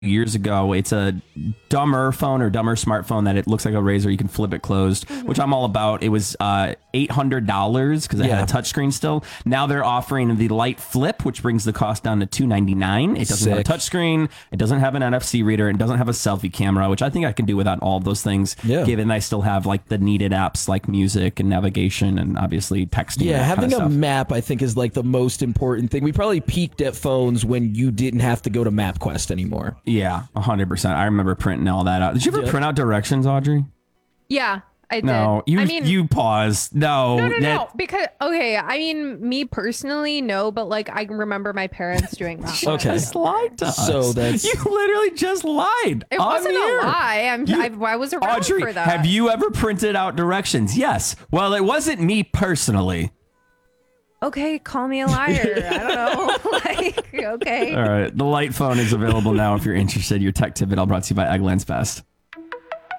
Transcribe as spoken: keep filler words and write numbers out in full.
years ago. It's a dumber phone or dumber smartphone that it looks like a razor. You can flip it closed, mm-hmm. which I'm all about. It was uh, eight hundred dollars because it yeah. had a touchscreen still. Now they're offering the Light Flip, which brings the cost down to two ninety-nine. It doesn't Sick. have a touchscreen. It doesn't have an N F C reader. It doesn't have a selfie camera, which I think I can do without all of those things, yeah. given I still have like the needed apps like music and navigation and obviously texting. Yeah, having kind of a stuff. map, I think, is like the most important thing. We probably peaked at phones when you didn't have to go to MapQuest anymore. Yeah, one hundred percent. I remember printing all that out. Did you ever yeah. print out directions, Audrey? Yeah, I did. No, you, I mean, you paused. No. No, no, that, no. Because, okay, I mean, me personally, no, but like I remember my parents doing that. Okay. Just lied to us. So that's... You literally just lied. It wasn't a lie. I'm, you, I, I was around Audrey, for that. Have you ever printed out directions? Yes. Well, it wasn't me personally. Okay, call me a liar. I don't know. Like, okay. All right. The Light phone is available now if you're interested. Your tech tip it all brought to you by Egglands Best.